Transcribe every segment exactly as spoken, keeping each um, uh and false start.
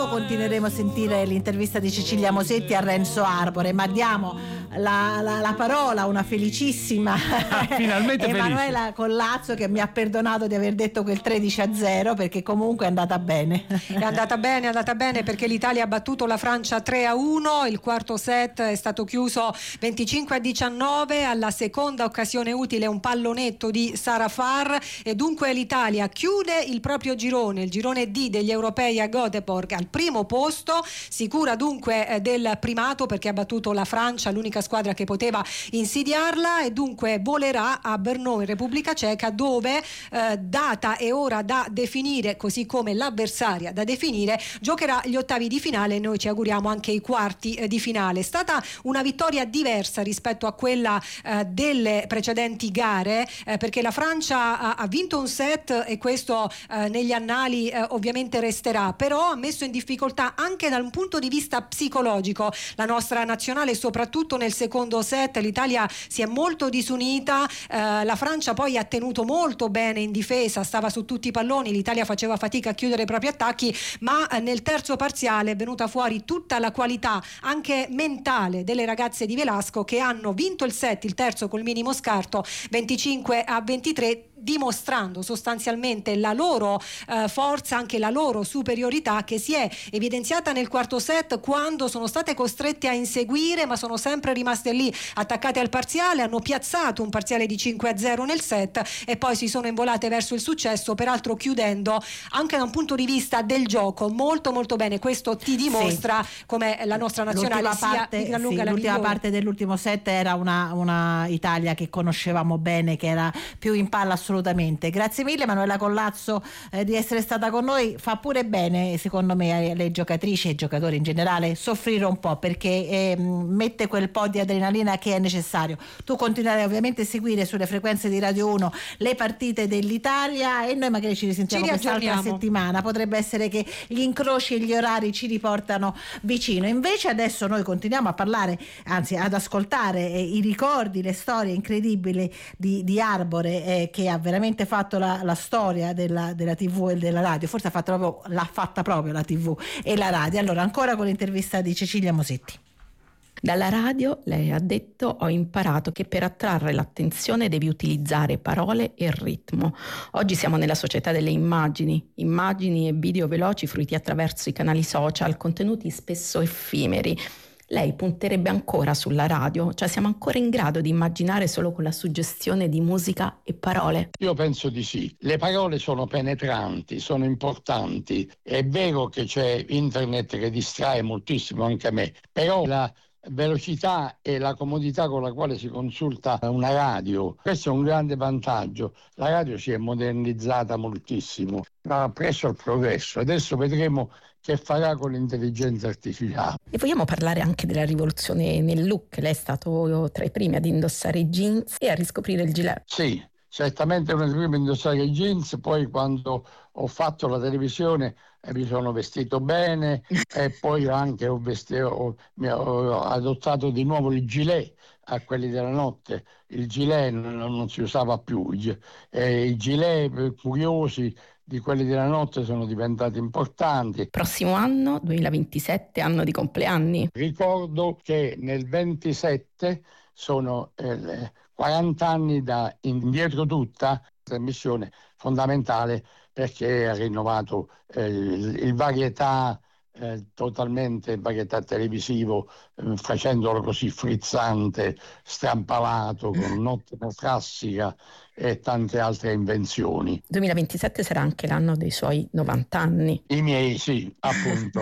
dopo continueremo a sentire l'intervista di Cecilia Mosetti a Renzo Arbore, ma diamo la, la, la parola a una felicissima ah, finalmente Emanuela felice. Collazzo, che mi ha perdonato di aver detto quel tredici a zero, perché comunque è andata bene. È andata bene, è andata bene perché l'Italia ha battuto la Francia tre a uno, il quarto set è stato chiuso venticinque a diciannove, alla seconda occasione utile un pallonetto di Sara Farr, e dunque l'Italia chiude il proprio girone, il girone D degli europei a Göteborg, al primo posto, sicura dunque eh, del primato perché ha battuto la Francia, l'unica squadra che poteva insidiarla, e dunque volerà a Brno in Repubblica Ceca, dove eh, data e ora da definire, così come l'avversaria da definire, giocherà gli ottavi di finale, e noi ci auguriamo anche i quarti eh, di finale. È stata una vittoria diversa rispetto a quella eh, delle precedenti gare, eh, perché la Francia ha, ha vinto un set, e questo eh, negli annali eh, ovviamente resterà, però ha messo in difficoltà anche dal punto di vista psicologico la nostra nazionale, soprattutto nel secondo set. L'Italia si è molto disunita, eh, la Francia poi ha tenuto molto bene in difesa, stava su tutti i palloni, l'Italia faceva fatica a chiudere i propri attacchi, ma eh, nel terzo parziale è venuta fuori tutta la qualità anche mentale delle ragazze di Velasco, che hanno vinto il set, il terzo col minimo scarto, venticinque a ventitré, dimostrando sostanzialmente la loro eh, forza, anche la loro superiorità, che si è evidenziata nel quarto set, quando sono state costrette a inseguire, ma sono sempre rimaste lì attaccate al parziale, hanno piazzato un parziale di cinque a zero nel set e poi si sono involate verso il successo, peraltro chiudendo anche da un punto di vista del gioco molto molto bene. Questo ti dimostra sì. come la nostra nazionale l'ultima sia parte, di gran lunga sì, la l'ultima migliore. parte dell'ultimo set era una, una Italia che conoscevamo bene, che era più in palla assolutamente. Grazie mille Manuela Collazzo eh, di essere stata con noi. Fa pure bene, secondo me, alle giocatrici e ai giocatori in generale soffrire un po', perché eh, mette quel po' di adrenalina che è necessario. Tu continuerai ovviamente a seguire sulle frequenze di Radio uno le partite dell'Italia, e noi magari ci risentiamo ci quest'altra settimana. Potrebbe essere che gli incroci e gli orari ci riportano vicino. Invece adesso noi continuiamo a parlare, anzi ad ascoltare eh, i ricordi, le storie incredibili di, di Arbore, eh, che ha veramente fatto la, la storia della, della tivù e della radio, forse ha fatto proprio, l'ha fatta proprio la tivù e la radio. Allora, ancora con l'intervista di Cecilia Mosetti. Dalla radio lei ha detto: ho imparato che per attrarre l'attenzione devi utilizzare parole e ritmo. Oggi siamo nella società delle immagini, immagini e video veloci fruiti attraverso i canali social, contenuti spesso effimeri. Lei punterebbe ancora sulla radio? Cioè siamo ancora in grado di immaginare solo con la suggestione di musica e parole? Io penso di sì. Le parole sono penetranti, sono importanti. È vero che c'è internet che distrae moltissimo anche me, però la velocità e la comodità con la quale si consulta una radio, questo è un grande vantaggio. La radio si è modernizzata moltissimo, ha preso il progresso. Adesso vedremo che farà con l'intelligenza artificiale. E vogliamo parlare anche della rivoluzione nel look. Lei è stato tra i primi ad indossare i jeans e a riscoprire il gilet. Sì, certamente uno dei primi a indossare i jeans. Poi quando ho fatto la televisione eh, mi sono vestito bene e poi anche ho, vestito, ho, mi ho adottato di nuovo il gilet a quelli della notte. Il gilet non, non si usava più, i, eh, i gilet curiosi di quelli della notte sono diventati importanti. Prossimo anno, duemilaventisette, anno di compleanni. Ricordo che nel ventisette sono eh, quaranta anni da indietro tutta, trasmissione fondamentale perché ha rinnovato eh, il, il varietà, eh, totalmente varietà televisivo, eh, facendolo così frizzante, strampalato, con notte classica e tante altre invenzioni. duemilaventisette sarà anche l'anno dei suoi novanta anni. I miei, sì, appunto.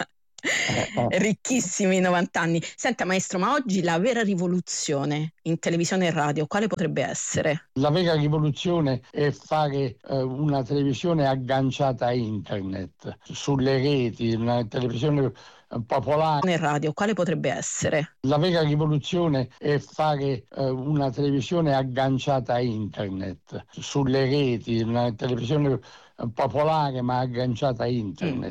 Ricchissimi novanta anni. Senta maestro, ma oggi la vera rivoluzione in televisione e radio quale potrebbe essere? La vera rivoluzione è fare eh, una televisione agganciata a internet, sulle reti, una televisione popolare. Nel radio quale potrebbe essere? La vera rivoluzione è fare eh, una televisione agganciata a internet, sulle reti, una televisione popolare ma agganciata a internet.